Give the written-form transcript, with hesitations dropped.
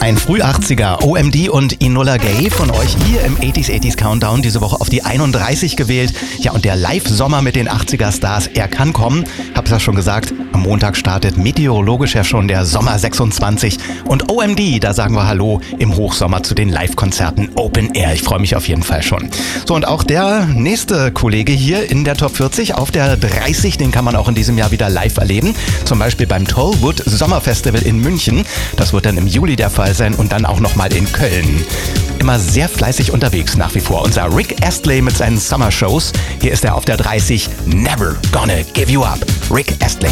Ein Früh-80er, OMD und Enola Gay von euch hier im 80s Countdown diese Woche auf die 31 gewählt. Ja, und der Live-Sommer mit den 80er-Stars, er kann kommen. Hab's ja schon gesagt, am Montag startet meteorologisch ja schon der Sommer 26. Und OMD, da sagen wir Hallo im Hochsommer zu den Live-Konzerten Open Air. Ich freue mich auf jeden Fall schon. So, und auch der nächste Kollege hier in der Top 40 auf der 30, den kann man auch in diesem Jahr wieder live erleben. Zum Beispiel beim Tollwood Sommerfestival in München. Das wird dann im Juli der Fall sein und dann auch nochmal in Köln. Immer sehr fleißig unterwegs nach wie vor. Unser Rick Astley mit seinen Summer Shows. Hier ist er auf der 30. Never Gonna Give You Up. Rick Astley.